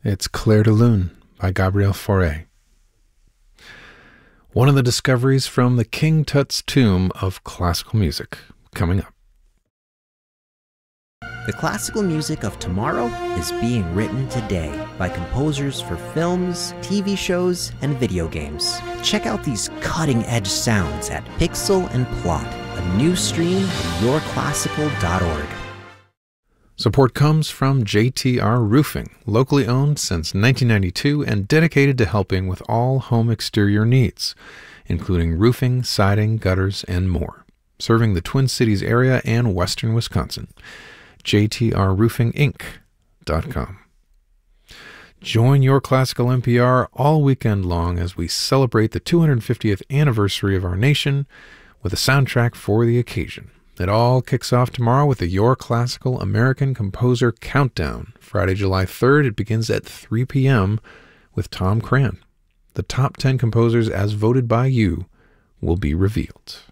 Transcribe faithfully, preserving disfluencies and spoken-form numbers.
It's Clair de Lune by Gabriel Fauré. One of the discoveries from the King Tut's tomb of classical music, coming up. The classical music of tomorrow is being written today by composers for films, T V shows, and video games. Check out these cutting-edge sounds at Pixel and Plot, a new stream at your classical dot org. Support comes from J T R Roofing, locally owned since nineteen ninety-two and dedicated to helping with all home exterior needs, including roofing, siding, gutters, and more. Serving the Twin Cities area and western Wisconsin. J T R roofing inc dot com. Join Your Classical N P R all weekend long as we celebrate the two hundred fiftieth anniversary of our nation with a soundtrack for the occasion. It all kicks off tomorrow with the Your Classical American Composer Countdown. Friday, July third, it begins at three p.m. with Tom Cran. The top ten composers as voted by you will be revealed.